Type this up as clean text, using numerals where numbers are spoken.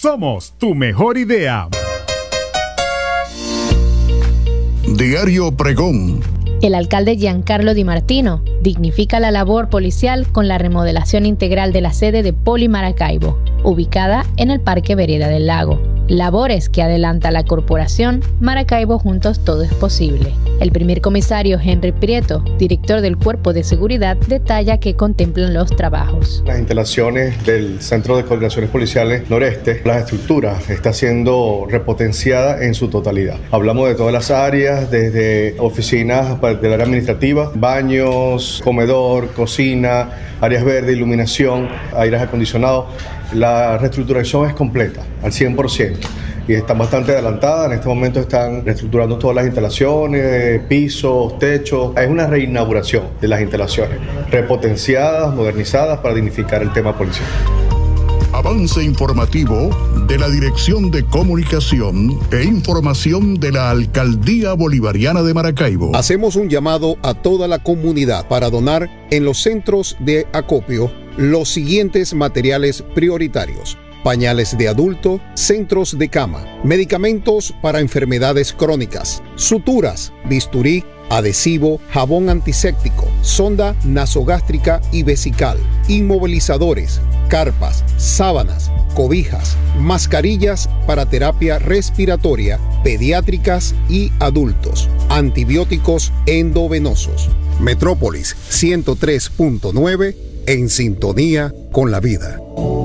Somos tu mejor idea. Diario Pregón. El alcalde Giancarlo Di Martino dignifica la labor policial con la remodelación integral de la sede de Poli Maracaibo, ubicada en el Parque Vereda del Lago. Labores que adelanta la corporación Maracaibo Juntos Todo es Posible. El primer comisario Henry Prieto, director del Cuerpo de Seguridad, detalla que contemplan los trabajos. Las instalaciones del Centro de Coordinaciones Policiales Noreste, las estructuras está siendo repotenciada en su totalidad. Hablamos de todas las áreas, desde oficinas del área administrativa, baños, comedor, cocina, áreas verdes, iluminación, aires acondicionados. La reestructuración es completa, al 100%. Y está bastante adelantada. En este momento están reestructurando todas las instalaciones, pisos, techos. Es una reinauguración de las instalaciones, repotenciadas, modernizadas para dignificar el tema policial. Avance informativo de la Dirección de Comunicación e Información de la Alcaldía Bolivariana de Maracaibo. Hacemos un llamado a toda la comunidad para donar en los centros de acopio los siguientes materiales prioritarios: pañales de adulto, centros de cama, medicamentos para enfermedades crónicas, suturas, bisturí, adhesivo, jabón antiséptico, sonda nasogástrica y vesical, inmovilizadores, carpas, sábanas, cobijas, mascarillas para terapia respiratoria, pediátricas y adultos, antibióticos endovenosos. Metrópolis 103.9, en sintonía con la vida.